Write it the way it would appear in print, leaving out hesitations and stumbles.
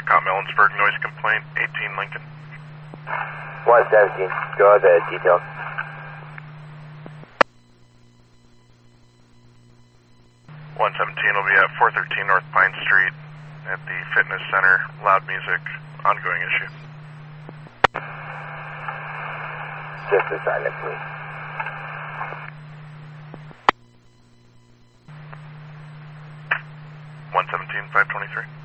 Blackout Mellonsburg noise complaint, 18 Lincoln. 117, go with the details. Will be at 413 North Pine Street at the fitness center. Loud music, ongoing issue. Just a second, please. One 523.